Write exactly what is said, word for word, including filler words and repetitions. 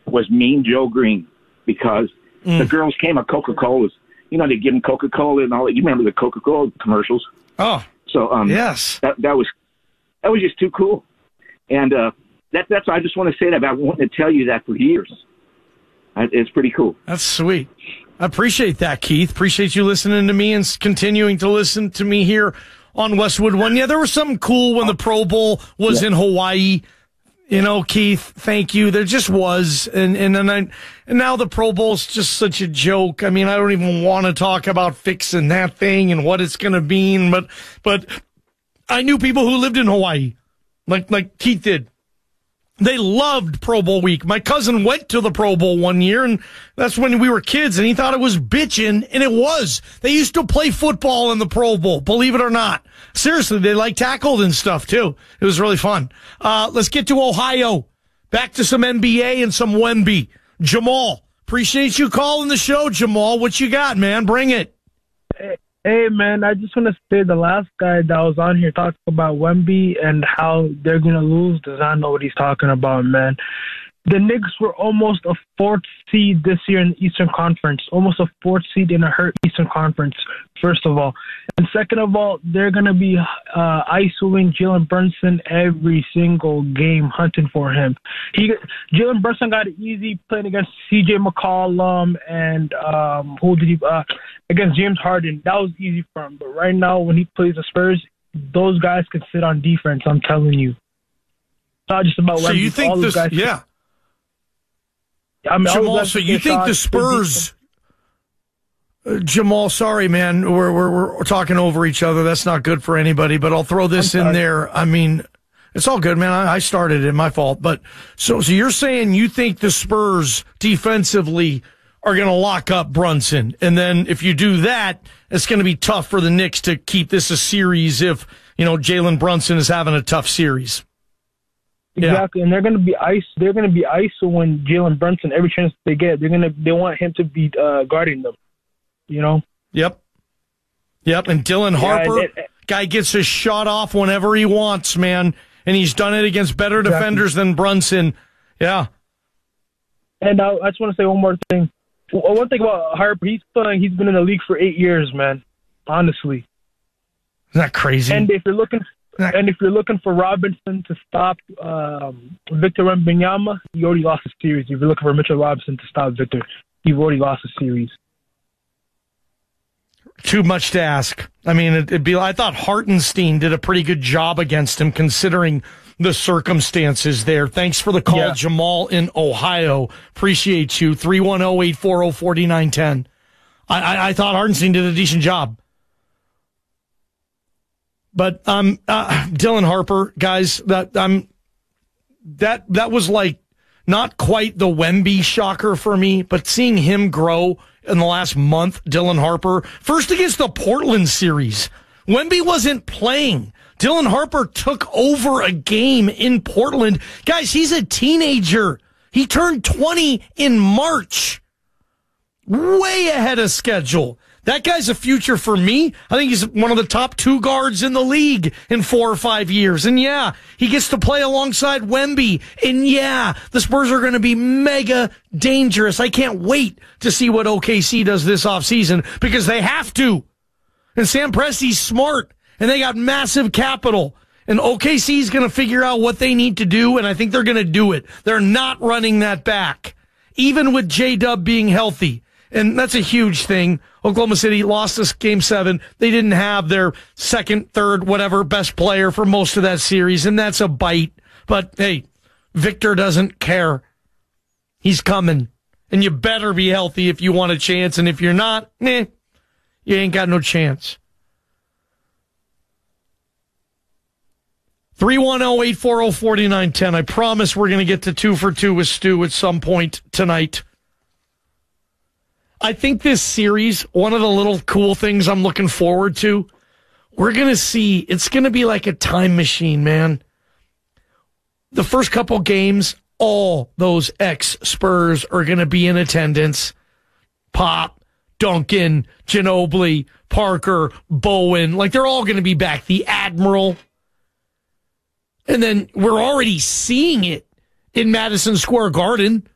was Mean Joe Green, because mm. the girls came at Coca-Cola's. You know, they give them Coca-Cola and all that. You remember the Coca-Cola commercials? Oh, so um, yes. That, that was that was just too cool. And uh, that, that's I just want to say that. I've wanted to tell you that for years. It's pretty cool. That's sweet. I appreciate that, Keith. Appreciate you listening to me and continuing to listen to me here on Westwood One. Yeah, there was something cool when the Pro Bowl was yeah. in Hawaii. You know, Keith, thank you. There just was. And, and, and, I, and now the Pro Bowl's just such a joke. I mean, I don't even want to talk about fixing that thing and what it's going to mean. But, but I knew people who lived in Hawaii, like, like Keith did. They loved Pro Bowl week. My cousin went to the Pro Bowl one year, and that's when we were kids, and he thought it was bitchin', and it was. They used to play football in the Pro Bowl, believe it or not. Seriously, they like tackled and stuff, too. It was really fun. Uh, let's get to Ohio. Back to some N B A and some Wemby. Jamal, appreciate you calling the show, Jamal. What you got, man? Bring it. Hey. Hey, man, I just want to say the last guy that was on here talking about Wemby and how they're going to lose does not know what he's talking about, man. The Knicks were almost a fourth seed this year in the Eastern Conference, almost a fourth seed in a hurt Eastern Conference, first of all. And second of all, they're going to be uh, isolating Jalen Brunson every single game, hunting for him. He Jalen Brunson got it easy playing against C J McCollum and um, who did he uh, against James Harden. That was easy for him. But right now, when he plays the Spurs, those guys can sit on defense, I'm telling you. It's not just about so you think all this, guys yeah. Can, I mean, Jamal, so you think the Spurs, uh, Jamal, sorry, man, we're, we're, we're talking over each other. That's not good for anybody, but I'll throw this in there. I mean, it's all good, man. I, I started it, my fault. But so, so you're saying you think the Spurs defensively are going to lock up Brunson. And then if you do that, it's going to be tough for the Knicks to keep this a series if, you know, Jalen Brunson is having a tough series. Exactly, yeah. And they're going to be ice. They're going to be ISOing Jalen Brunson every chance they get. They're going to. They want him to be uh, guarding them. You know. Yep. Yep. And Dylan Harper, yeah, and it, guy gets his shot off whenever he wants, man, and he's done it against better exactly. defenders than Brunson. Yeah. And I, I just want to say one more thing. One thing about Harper, he's playing. He's been in the league for eight years, man. Honestly. Isn't that crazy? And if you're looking. And if you're looking for Robinson to stop um, Victor Wembanyama, you already lost a series. If you're looking for Mitchell Robinson to stop Victor, you've already lost a series. Too much to ask. I mean, it'd be. I thought Hartenstein did a pretty good job against him, considering the circumstances there. Thanks for the call, yeah. Jamal in Ohio. Appreciate you. three one zero, eight four zero, four nine one zero. I, I, I thought Hartenstein did a decent job. But um, uh, Dylan Harper, guys, that um, that that was like not quite the Wemby shocker for me, but seeing him grow in the last month, Dylan Harper, first against the Portland series, Wemby wasn't playing. Dylan Harper took over a game in Portland. Guys, he's a teenager. He turned twenty in March, way ahead of schedule. That guy's a future for me. I think he's one of the top two guards in the league in four or five years. And yeah, he gets to play alongside Wemby. And yeah, the Spurs are going to be mega dangerous. I can't wait to see what O K C does this offseason because they have to. And Sam Presti's smart and they got massive capital. And O K C is going to figure out what they need to do. And I think they're going to do it. They're not running that back, even with J-Dub being healthy. And that's a huge thing. Oklahoma City lost this game seven. They didn't have their second, third, whatever, best player for most of that series, and that's a bite. But, hey, Victor doesn't care. He's coming. And you better be healthy if you want a chance, and if you're not, eh, you ain't got no chance. three one zero, eight four zero, four nine one zero. I promise we're going to get to two for two with Stu at some point tonight. I think this series, one of the little cool things I'm looking forward to, we're going to see, it's going to be like a time machine, man. The first couple games, all those ex-Spurs are going to be in attendance. Pop, Duncan, Ginobili, Parker, Bowen, like they're all going to be back. The Admiral. And then we're already seeing it in Madison Square Garden.